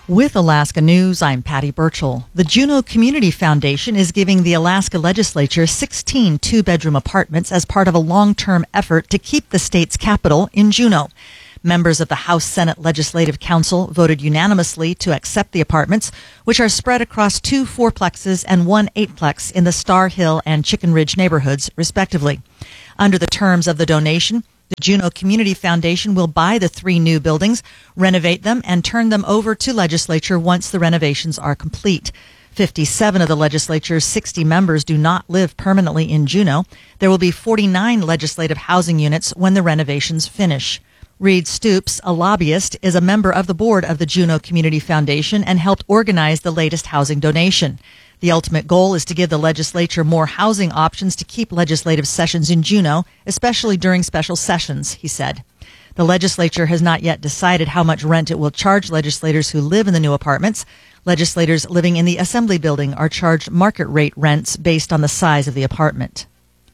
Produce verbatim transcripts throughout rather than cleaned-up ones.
With Alaska News, I'm Patty Burchell. The Juneau Community Foundation is giving the Alaska Legislature sixteen two-bedroom apartments as part of a long-term effort to keep the state's capital in Juneau. Members of the House Senate Legislative Council voted unanimously to accept the apartments, which are spread across two fourplexes and one eightplex in the Star Hill and Chicken Ridge neighborhoods, respectively. Under the terms of the donation, the Juneau Community Foundation will buy the three new buildings, renovate them, and turn them over to legislature once the renovations are complete. fifty-seven of the legislature's sixty members do not live permanently in Juneau. There will be forty-nine legislative housing units when the renovations finish. Reed Stoops, a lobbyist, is a member of the board of the Juneau Community Foundation and helped organize the latest housing donation. The ultimate goal is to give the legislature more housing options to keep legislative sessions in Juneau, especially during special sessions, he said. The legislature has not yet decided how much rent it will charge legislators who live in the new apartments. Legislators living in the Assembly Building are charged market rate rents based on the size of the apartment.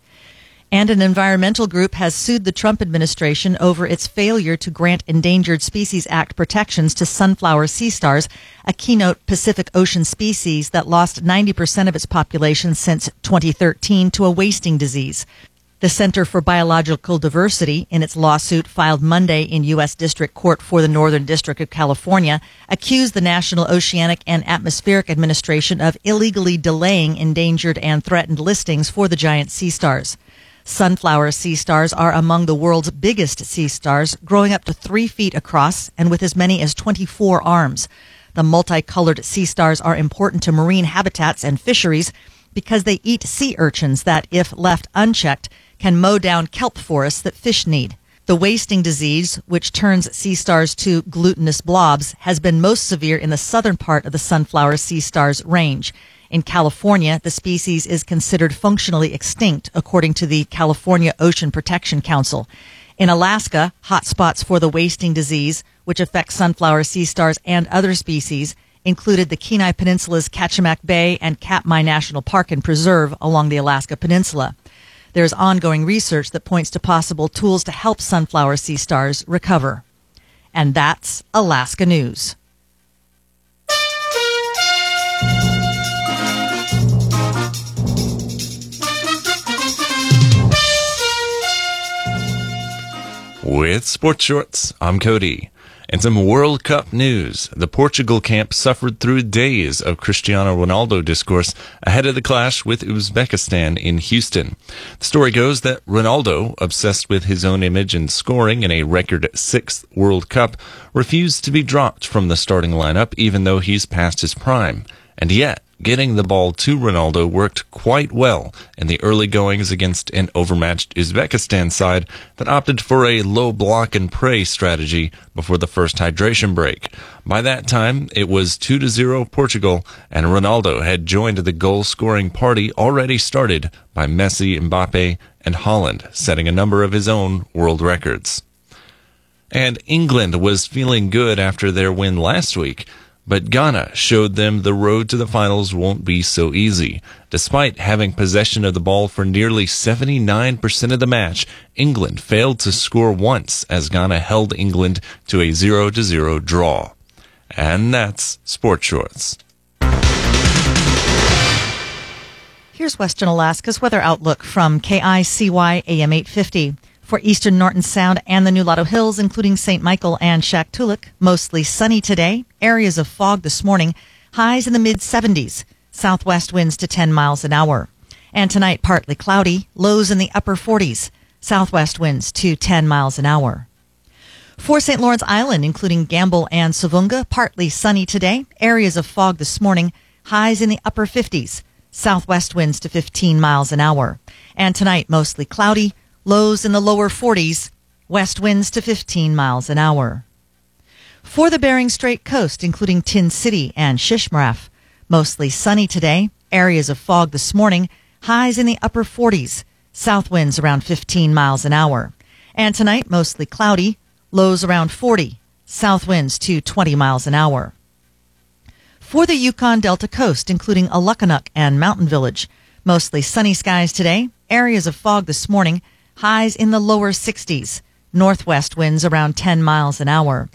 And an environmental group has sued the Trump administration over its failure to grant Endangered Species Act protections to sunflower sea stars, a keynote Pacific Ocean species that lost ninety percent of its population since twenty thirteen to a wasting disease. The Center for Biological Diversity, in its lawsuit filed Monday in U S District Court for the Northern District of California, accused the National Oceanic and Atmospheric Administration of illegally delaying endangered and threatened listings for the giant sea stars. Sunflower sea stars are among the world's biggest sea stars, growing up to three feet across and with as many as twenty-four arms. The multicolored sea stars are important to marine habitats and fisheries because they eat sea urchins that, if left unchecked, can mow down kelp forests that fish need. The wasting disease, which turns sea stars to glutinous blobs, has been most severe in the southern part of the sunflower sea stars range. In California, the species is considered functionally extinct, according to the California Ocean Protection Council. In Alaska, hotspots for the wasting disease, which affects sunflower sea stars and other species, included the Kenai Peninsula's Kachemak Bay and Katmai National Park and Preserve along the Alaska Peninsula. There's ongoing research that points to possible tools to help sunflower sea stars recover. And that's Alaska News. With Sports Shorts, I'm Cody. And some World Cup news. The Portugal camp suffered through days of Cristiano Ronaldo discourse ahead of the clash with Uzbekistan in Houston. The story goes that Ronaldo, obsessed with his own image and scoring in a record sixth World Cup, refused to be dropped from the starting lineup even though he's past his prime. And yet, getting the ball to Ronaldo worked quite well in the early goings against an overmatched Uzbekistan side that opted for a low block and pray strategy before the first hydration break. By that time, it was two to zero Portugal, and Ronaldo had joined the goal-scoring party already started by Messi, Mbappe, and Haaland, setting a number of his own world records. And England was feeling good after their win last week. But Ghana showed them the road to the finals won't be so easy. Despite having possession of the ball for nearly seventy-nine percent of the match, England failed to score once as Ghana held England to a zero to zero draw. And that's Sports Shorts. Here's Western Alaska's weather outlook from K I C Y A M eight fifty. For eastern Norton Sound and the Nulato Hills, including Saint Michael and Shaktoolik, mostly sunny today. Areas of fog this morning. Highs in the mid seventies. Southwest winds to ten miles an hour. And tonight, partly cloudy. Lows in the upper forties. Southwest winds to ten miles an hour. For Saint Lawrence Island, including Gamble and Savunga, partly sunny today. Areas of fog this morning. Highs in the upper fifties. Southwest winds to fifteen miles an hour. And tonight, mostly cloudy. Lows in the lower forties, west winds to fifteen miles an hour. For the Bering Strait coast, including Tin City and Shishmaref, mostly sunny today, areas of fog this morning, highs in the upper forties, south winds around fifteen miles an hour. And tonight, mostly cloudy, lows around forty, south winds to twenty miles an hour. For the Yukon Delta coast, including Alukkanuk and Mountain Village, mostly sunny skies today, areas of fog this morning, highs in the lower sixties, northwest winds around ten miles an hour.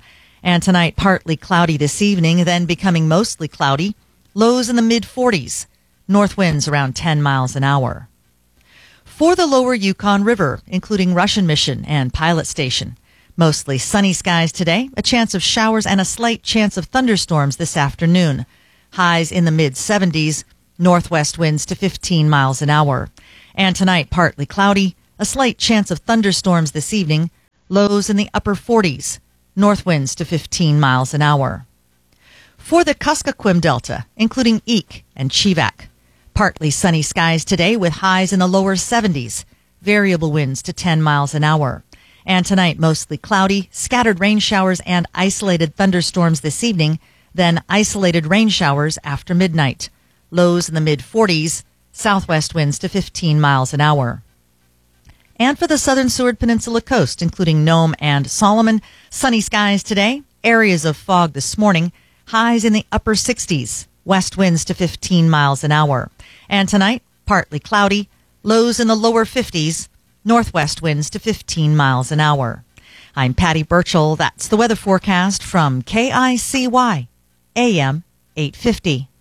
And tonight, partly cloudy this evening, then becoming mostly cloudy. Lows in the mid forties. North winds around ten miles an hour. For the lower Yukon River, including Russian Mission and Pilot Station, mostly sunny skies today, a chance of showers and a slight chance of thunderstorms this afternoon. Highs in the mid seventies, northwest winds to fifteen miles an hour. And tonight, partly cloudy, a slight chance of thunderstorms this evening, lows in the upper forties, north winds to fifteen miles an hour. For the Kuskokwim Delta, including Eek and Chivak, partly sunny skies today with highs in the lower seventies, variable winds to ten miles an hour. And tonight, mostly cloudy, scattered rain showers and isolated thunderstorms this evening, then isolated rain showers after midnight. Lows in the mid forties, southwest winds to fifteen miles an hour. And for the southern Seward Peninsula coast, including Nome and Solomon, sunny skies today, areas of fog this morning, highs in the upper sixties, west winds to fifteen miles an hour. And tonight, partly cloudy, lows in the lower fifties, northwest winds to fifteen miles an hour. I'm Patty Burchell. That's the weather forecast from K I C Y, A M eight fifty.